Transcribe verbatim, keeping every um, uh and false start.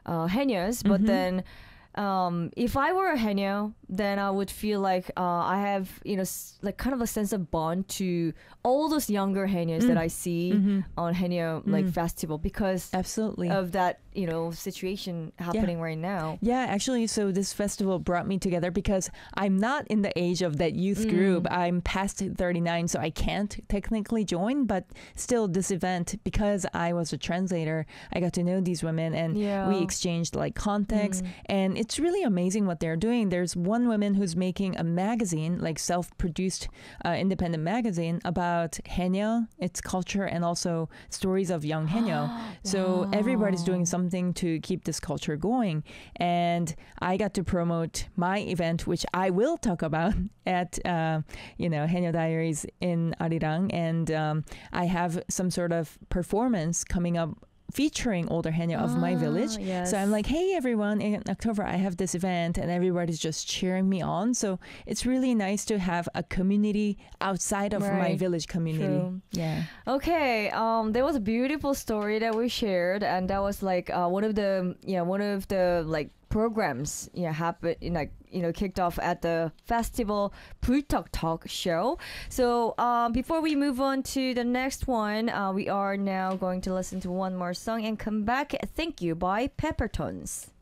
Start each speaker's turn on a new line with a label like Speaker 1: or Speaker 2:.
Speaker 1: uh, haenyos, but
Speaker 2: Mhm.
Speaker 1: then um, if I were a haenyo, then I would feel like uh, I have, you know, s- like kind of a sense of bond to all those younger haenyos
Speaker 2: Mm.
Speaker 1: that I see
Speaker 2: Mhm.
Speaker 1: on haenyo like
Speaker 2: Mm.
Speaker 1: festival because
Speaker 2: Absolutely.
Speaker 1: of that, you know, situation happening right now.
Speaker 2: Yeah, actually, so this festival brought me together because I'm not in the age of that youth
Speaker 1: Mm.
Speaker 2: group. I'm past thirty-nine, so I can't technically join, but still this event, because I was a translator, I got to know these women and
Speaker 1: Yeah.
Speaker 2: we exchanged like contacts,
Speaker 1: Mm.
Speaker 2: and it's really amazing what they're doing. There's one woman who's making a magazine, like self-produced uh, independent magazine about haenyeo, its culture, and also stories of young haenyeo. So everybody's doing
Speaker 1: Wow.
Speaker 2: something to keep this culture going. And I got to promote my event, which I will talk about at, uh, you know, Haenyeo Diaries in Arirang. And um, I have some sort of performance coming up featuring older haenyeo of my
Speaker 1: Ah,
Speaker 2: village.
Speaker 1: yes.
Speaker 2: So I'm like, hey, everyone, in October, I have this event, and everybody's just cheering me on. So it's really nice to have a community outside of my
Speaker 1: Right.
Speaker 2: village community.
Speaker 1: True.
Speaker 2: Yeah.
Speaker 1: Okay, um, there was a beautiful story that we shared, and that was like uh, one of the yeah one of the like programs yeah happened like you know kicked off at the festival Bultok Talk show. So um, before we move on to the next one, uh, we are now going to listen to one more song and come back. Thank You by Peppertones.